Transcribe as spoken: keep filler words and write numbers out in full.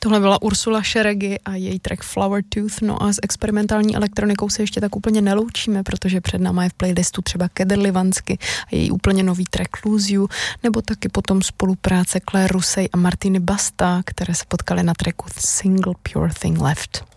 Tohle byla Ursula Šeregy a její track Flower Tooth. No a s experimentální elektronikou se ještě tak úplně neloučíme, protože před náma je v playlistu třeba Kedr Livansky a její úplně nový track Lose You, nebo taky potom spolupráce Claire Rusey a Martiny Basta, které se potkaly na tracku Single Pure Thing Left.